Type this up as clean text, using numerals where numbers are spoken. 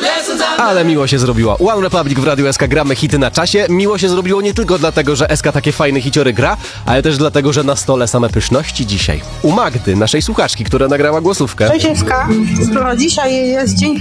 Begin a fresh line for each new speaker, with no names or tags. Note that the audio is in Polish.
Ale miło się zrobiło. One Republic w Radiu SK, gramy hity na czasie. Miło się zrobiło nie tylko dlatego, że SK takie fajne hiciory gra, ale też dlatego, że na stole same pyszności dzisiaj. U Magdy, naszej słuchaczki, która nagrała głosówkę.
Cześć Eska, skoro dzisiaj jest dzień